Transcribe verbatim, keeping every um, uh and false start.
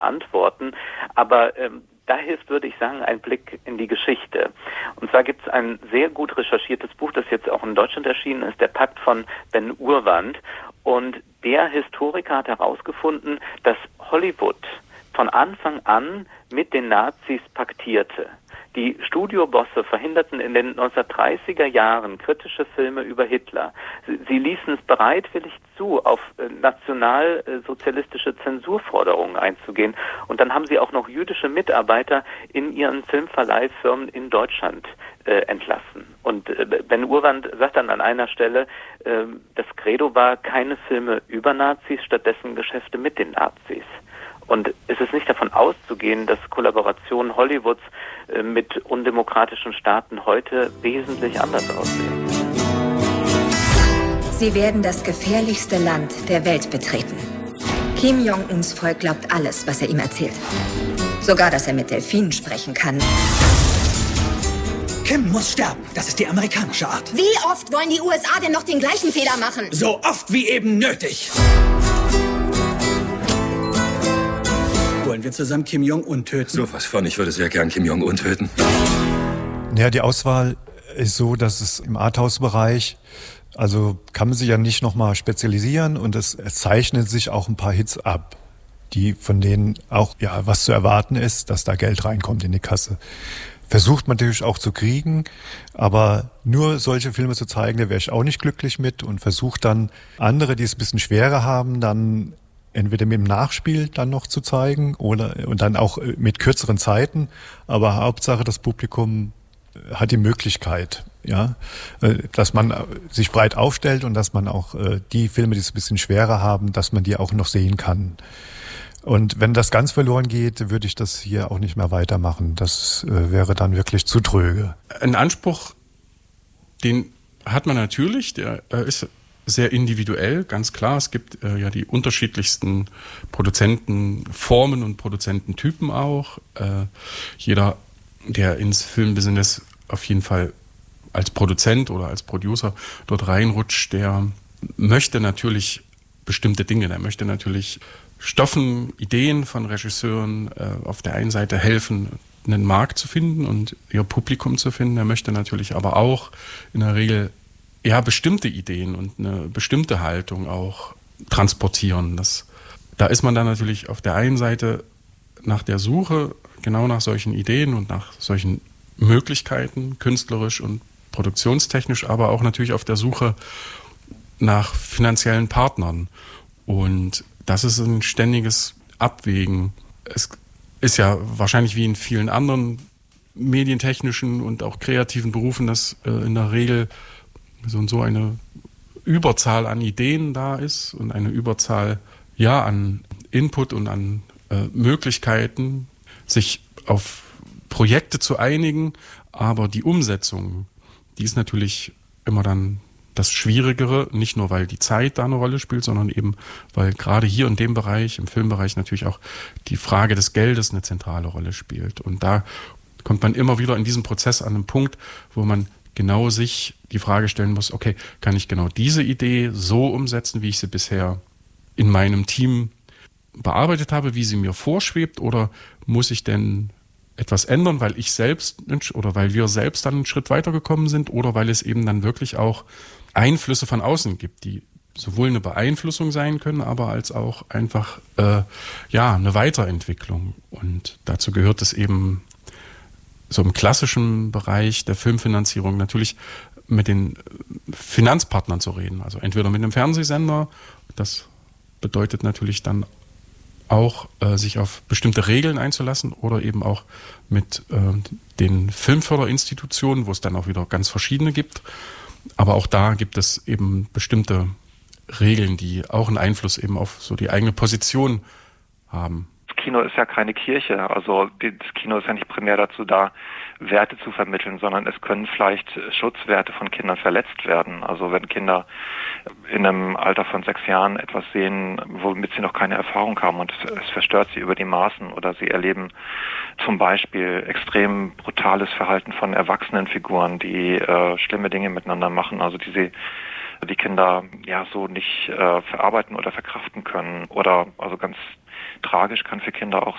antworten. Aber ähm, da hilft, würde ich sagen, ein Blick in die Geschichte. Und zwar gibt es ein sehr gut recherchiertes Buch, das jetzt auch in Deutschland erschienen ist, der Pakt von Ben Urwand. Und der Historiker hat herausgefunden, dass Hollywood von Anfang an mit den Nazis paktierte. Die Studiobosse verhinderten in den neunzehnhundertdreißiger Jahren kritische Filme über Hitler. Sie, sie ließen es bereitwillig zu, auf äh, nationalsozialistische Zensurforderungen einzugehen. Und dann haben sie auch noch jüdische Mitarbeiter in ihren Filmverleihfirmen in Deutschland äh, entlassen. Und äh, Ben Urwand sagt dann an einer Stelle, äh, das Credo war keine Filme über Nazis, stattdessen Geschäfte mit den Nazis. Und es ist nicht davon auszugehen, dass Kollaborationen Hollywoods äh, mit undemokratischen Staaten heute wesentlich anders aussehen. Sie werden das gefährlichste Land der Welt betreten. Kim Jong-uns Volk glaubt alles, was er ihm erzählt. Sogar, dass er mit Delfinen sprechen kann. Kim muss sterben. Das ist die amerikanische Art. Wie oft wollen die U S A denn noch den gleichen Fehler machen? So oft wie eben nötig. Wollen wir zusammen Kim Jong-un töten? So was von, ich würde sehr gern Kim Jong-un töten. Ja, die Auswahl ist so, dass es im Arthouse-Bereich, also kann man sich ja nicht nochmal spezialisieren und es, es zeichnen sich auch ein paar Hits ab, die von denen auch ja was zu erwarten ist, dass da Geld reinkommt in die Kasse. Versucht man natürlich auch zu kriegen, aber nur solche Filme zu zeigen, da wäre ich auch nicht glücklich mit und versucht dann andere, die es ein bisschen schwerer haben, dann entweder mit dem Nachspiel dann noch zu zeigen oder und dann auch mit kürzeren Zeiten. Aber Hauptsache, das Publikum hat die Möglichkeit, ja, dass man sich breit aufstellt und dass man auch die Filme, die es ein bisschen schwerer haben, dass man die auch noch sehen kann. Und wenn das ganz verloren geht, würde ich das hier auch nicht mehr weitermachen. Das wäre dann wirklich zu tröge. Ein Anspruch, den hat man natürlich, der ist sehr individuell, ganz klar. Es gibt äh, ja die unterschiedlichsten Produzentenformen und Produzententypen auch. Äh, jeder, der ins Filmbusiness auf jeden Fall als Produzent oder als Producer dort reinrutscht, der möchte natürlich bestimmte Dinge. Der möchte natürlich Stoffen, Ideen von Regisseuren äh, auf der einen Seite helfen, einen Markt zu finden und ihr Publikum zu finden. Er möchte natürlich aber auch in der Regel ja, bestimmte Ideen und eine bestimmte Haltung auch transportieren. Das, da ist man dann natürlich auf der einen Seite nach der Suche, genau nach solchen Ideen und nach solchen Möglichkeiten, künstlerisch und produktionstechnisch, aber auch natürlich auf der Suche nach finanziellen Partnern. Und das ist ein ständiges Abwägen. Es ist ja wahrscheinlich wie in vielen anderen medientechnischen und auch kreativen Berufen, dass äh, in der Regel so und so eine Überzahl an Ideen da ist und eine Überzahl ja an Input und an äh, Möglichkeiten, sich auf Projekte zu einigen, aber die Umsetzung, die ist natürlich immer dann das Schwierigere, nicht nur weil die Zeit da eine Rolle spielt, sondern eben weil gerade hier in dem Bereich, im Filmbereich natürlich auch die Frage des Geldes eine zentrale Rolle spielt. Und da kommt man immer wieder in diesem Prozess an einen Punkt, wo man genau sich die Frage stellen muss, okay, kann ich genau diese Idee so umsetzen, wie ich sie bisher in meinem Team bearbeitet habe, wie sie mir vorschwebt, oder muss ich denn etwas ändern, weil ich selbst oder weil wir selbst dann einen Schritt weitergekommen sind oder weil es eben dann wirklich auch Einflüsse von außen gibt, die sowohl eine Beeinflussung sein können, aber als auch einfach äh, ja eine Weiterentwicklung. Und dazu gehört es eben so im klassischen Bereich der Filmfinanzierung natürlich mit den Finanzpartnern zu reden. Also entweder mit einem Fernsehsender, das bedeutet natürlich dann auch äh, sich auf bestimmte Regeln einzulassen, oder eben auch mit äh, den Filmförderinstitutionen, wo es dann auch wieder ganz verschiedene gibt. Aber auch da gibt es eben bestimmte Regeln, die auch einen Einfluss eben auf so die eigene Position haben. Das Kino ist ja keine Kirche, also das Kino ist ja nicht primär dazu da, Werte zu vermitteln, sondern es können vielleicht Schutzwerte von Kindern verletzt werden. Also wenn Kinder in einem Alter von sechs Jahren etwas sehen, womit sie noch keine Erfahrung haben und es, es verstört sie über die Maßen, oder sie erleben zum Beispiel extrem brutales Verhalten von erwachsenen Figuren, die äh, schlimme Dinge miteinander machen, also die sie die Kinder ja so nicht äh, verarbeiten oder verkraften können, oder also ganz tragisch kann für Kinder auch